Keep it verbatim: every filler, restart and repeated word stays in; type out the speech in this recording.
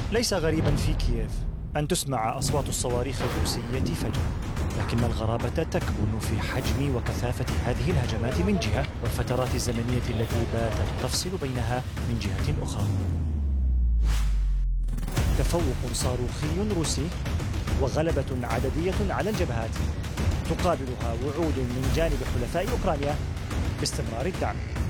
ليس غريبا في كييف أن تسمع أصوات الصواريخ الروسية فجأة، لكن الغرابة تكمن في حجم وكثافة هذه الهجمات من جهة، والفترات الزمنية التي باتت تفصل بينها من جهة أخرى. تفوق صاروخي روسي وغلبة عددية على الجبهات تقابلها وعود من جانب حلفاء أوكرانيا باستمرار الدعم.